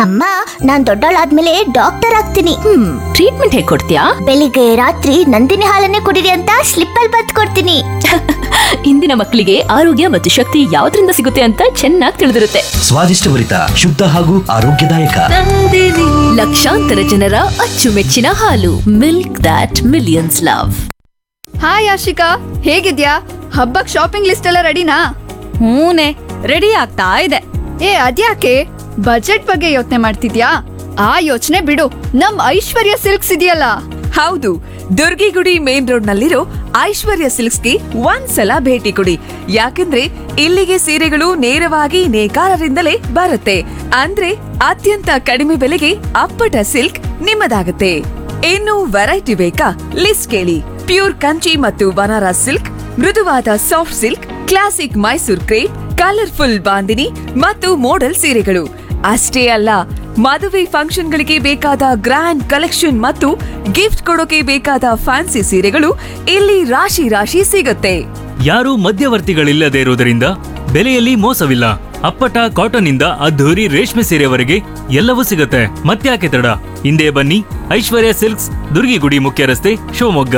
ಅಮ್ಮ, ನಾನ್ ದೊಡ್ಡವಳಾದ್ಮೇಲೆ ಡಾಕ್ಟರ್ ಆಗ್ತೀನಿ. ಟ್ರೀಟ್ಮೆಂಟ್ ಹೇಗ್ ಕೊಡ್ತೀಯಾ? ಬೆಳಿಗ್ಗೆ ರಾತ್ರಿ ನಂದಿನಿ ಹಾಲನ್ನೇ ಕುಡಿರಿ ಅಂತ ಸ್ಲಿಪ್ ಅಲ್ಲಿ ಬರೆದು ಕೊಡ್ತೀನಿ. ಇಂದಿನ ಮಕ್ಕಳಿಗೆ ಆರೋಗ್ಯ ಮತ್ತು ಶಕ್ತಿ ಯಾವ್ದ್ರಿಂದ ಸಿಗುತ್ತೆ ಅಂತ ಚೆನ್ನಾಗಿ ತಿಳಿದಿರುತ್ತೆ. ಸ್ವಾದಿಷ್ಟಭರಿತ, ಶುದ್ಧ ಹಾಗೂ ಆರೋಗ್ಯದಾಯಕ ಲಕ್ಷಾಂತರ ಜನರ ಅಚ್ಚುಮೆಚ್ಚಿನ ಹಾಲು. Milk that millions love. Hi Ashika, ಹೇಗಿದ್ಯಾ? ಹಬ್ಬಕ್ ಶಾಪಿಂಗ್ ಲಿಸ್ಟ್ ಎಲ್ಲ ರೆಡಿನಾ? ಹೂನೆ, ರೆಡಿ ಆಗ್ತಾ ಇದೆ. ಅದ್ಯಾಕೆ ಬಜೆಟ್ ಬಗ್ಗೆ ಯೋಚನೆ ಮಾಡ್ತಿದ್ಯಾ? ಆ ಯೋಚನೆ ಬಿಡು, ನಮ್ ಐಶ್ವರ್ಯ ಸಿಲ್ಕ್ಸ್ ಇದೆಯಲ್ಲ. ಹೌದು, ದುರ್ಗಿಗುಡಿ ಮೇನ್ ರೋಡ್ ನಲ್ಲಿರೋ ಐಶ್ವರ್ಯ ಸಿಲ್ಕ್ಸ್ಗೆ ಒಂದ್ಸಲ ಭೇಟಿ ಕೊಡಿ. ಯಾಕಂದ್ರೆ ಇಲ್ಲಿಗೆ ಸೀರೆಗಳು ನೇರವಾಗಿ ನೇಕಾರರಿಂದಲೇ ಬರುತ್ತೆ. ಅಂದ್ರೆ ಅತ್ಯಂತ ಕಡಿಮೆ ಬೆಲೆಗೆ ಅಪ್ಪಟ ಸಿಲ್ಕ್ ನಿಮ್ಮದಾಗುತ್ತೆ. ಇನ್ನು ವೆರೈಟಿ ಬೇಕಾ? ಲಿಸ್ಟ್ ಕೇಳಿ. ಪ್ಯೂರ್ ಕಂಚಿ ಮತ್ತು ಬನಾರಸ್ ಸಿಲ್ಕ್, ಮೃದುವಾದ soft silk, classic Mysore crepe, colourful bandhani ಮತ್ತು ಮೋಡಲ್ ಸೀರೆಗಳು ಅಷ್ಟೇ ಅಲ್ಲ, ಮದುವೆ ಫಂಕ್ಷನ್ಗಳಿಗೆ ಬೇಕಾದ ಗ್ರ್ಯಾಂಡ್ ಕಲೆಕ್ಷನ್ ಮತ್ತು ಗಿಫ್ಟ್ ಕೊಡೋಕೆ ಬೇಕಾದ ಫ್ಯಾನ್ಸಿ ಸೀರೆಗಳು ಇಲ್ಲಿ ರಾಶಿ ರಾಶಿ ಸಿಗುತ್ತೆ. ಯಾರೂ ಮಧ್ಯವರ್ತಿಗಳಿಲ್ಲದೆ ಇರುವುದರಿಂದ ಬೆಲೆಯಲ್ಲಿ ಮೋಸವಿಲ್ಲ. ಅಪ್ಪಟ ಕಾಟನ್ ಇಂದ ಅದ್ಧೂರಿ ರೇಷ್ಮೆ ಸೀರೆವರೆಗೆ ಎಲ್ಲವೂ ಸಿಗುತ್ತೆ. ಮತ್ತ್ಯಾಕೆ ತಡ? ಹಿಂದೆ ಬನ್ನಿ, ಐಶ್ವರ್ಯ ಸಿಲ್ಕ್ಸ್, ದುರ್ಗಿಗುಡಿ ಮುಖ್ಯ ರಸ್ತೆ, ಶಿವಮೊಗ್ಗ.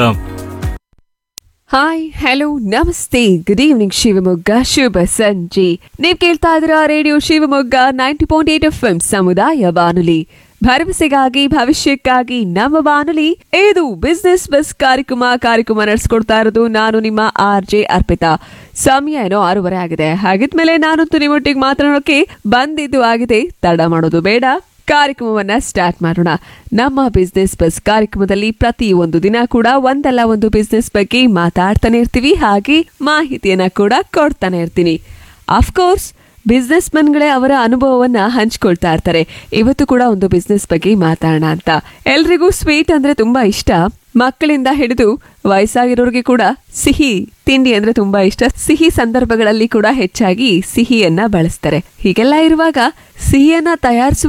ಹಾಯ್, ಹಲೋ, ನಮಸ್ತೆ, ಗುಡ್ ಈವ್ನಿಂಗ್ ಶಿವಮೊಗ್ಗ, ಶುಭ ಸಂಜೆ. ನೀವ್ ಕೇಳ್ತಾ ಇದ್ರ ರೇಡಿಯೋ ಶಿವಮೊಗ್ಗ 90.8 FM ಸಮುದಾಯ ಬಾನುಲಿ. ಭರವಸೆಗಾಗಿ ಭವಿಷ್ಯಕ್ಕಾಗಿ ನಮ್ಮ ಬಾನುಲಿ. ಇದು ಬಿಸ್ನೆಸ್ ಬಸ್ ಕಾರ್ಯಕ್ರಮ ನಡೆಸ್ಕೊಡ್ತಾ ಇರೋದು ನಾನು ನಿಮ್ಮ RJ ಅರ್ಪಿತಾ. ಸಮಯ ಏನೋ 6:30 ಆಗಿದೆ. ಹಾಗಿದ್ಮೇಲೆ ನಾನಂತೂ ನಿಮ್ಮೊಟ್ಟಿಗೆ ಮಾತನಾಡೋಕೆ ಬಂದಿದ್ದು ಆಗಿದೆ. ತಡ ಮಾಡೋದು ಬೇಡ, ಕಾರ್ಯಕ್ರಮವನ್ನ ಸ್ಟಾರ್ಟ್ ಮಾಡೋಣ. ನಮ್ಮ ಬಿಸ್ನೆಸ್ ಬಸ್ ಕಾರ್ಯಕ್ರಮದಲ್ಲಿ ಪ್ರತಿ ಒಂದು ದಿನ ಕೂಡ ಒಂದಲ್ಲ ಒಂದು ಬಿಸ್ನೆಸ್ ಬಗ್ಗೆ ಮಾತಾಡ್ತಾನೆ ಇರ್ತೀವಿ, ಹಾಗೆ ಮಾಹಿತಿಯನ್ನ ಕೂಡ ಕೊಡ್ತಾನೆ ಇರ್ತೀನಿ. ಅಫ್ಕೋರ್ಸ್ ಬಿಸ್ನೆಸ್ ಮನ್ಗಳೇ ಅವರ ಅನುಭವವನ್ನ ಹಂಚ್ಕೊಳ್ತಾ ಇರ್ತಾರೆ. ಇವತ್ತು ಕೂಡ ಒಂದು ಬಿಸ್ನೆಸ್ ಬಗ್ಗೆ ಮಾತಾಡೋಣ ಅಂತ. ಎಲ್ರಿಗೂ ಸ್ವೀಟ್ ಅಂದ್ರೆ ತುಂಬಾ ಇಷ್ಟ. ಮಕ್ಕಳಿಂದ ಹಿಡಿದು ವಯಸ್ಸಾಗಿರೋರಿಗೆ ಕೂಡ ಸಿಹಿ ತಿಂಡಿ ಅಂದ್ರೆ ತುಂಬಾ ಇಷ್ಟ. ಸಿಹಿ ಸಂದರ್ಭಗಳಲ್ಲಿ ಕೂಡ ಹೆಚ್ಚಾಗಿ ಸಿಹಿಯನ್ನ ಬಳಸ್ತಾರೆ. ಹೀಗೆಲ್ಲ ಇರುವಾಗ ಸಿಹಿಯನ್ನ ತಯಾರಿಸುವ